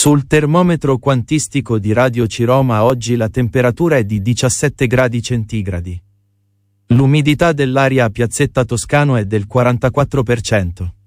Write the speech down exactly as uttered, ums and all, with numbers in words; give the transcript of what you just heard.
Sul termometro quantistico di Radio Ciroma oggi la temperatura è di diciassette gradi centigradi. L'umidità dell'aria a Piazzetta Toscano è del quarantaquattro per cento.